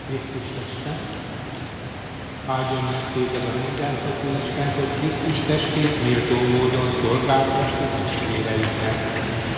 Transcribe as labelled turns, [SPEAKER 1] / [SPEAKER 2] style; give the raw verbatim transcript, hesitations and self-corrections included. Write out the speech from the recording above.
[SPEAKER 1] Krisztus teste. Áldjon meg téged a mindenható Isten, hogy Krisztus testét méltó módon szolgáltasd a testvéreidnek.